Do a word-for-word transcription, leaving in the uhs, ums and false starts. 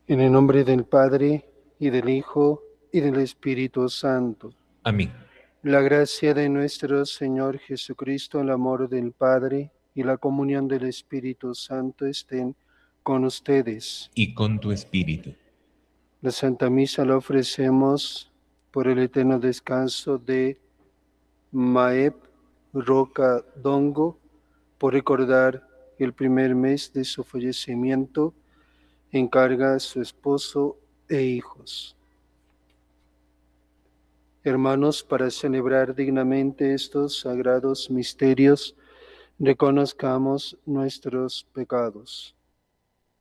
En el nombre del Padre, y del Hijo, y del Espíritu Santo. Amén. La gracia de nuestro Señor Jesucristo, el amor del Padre, y la comunión del Espíritu Santo estén con ustedes. Y con tu espíritu. La Santa Misa la ofrecemos por el eterno descanso de Maeb Roca Dongo, por recordar el primer mes de su fallecimiento, encarga a su esposo e hijos. Hermanos, para celebrar dignamente estos sagrados misterios, reconozcamos nuestros pecados.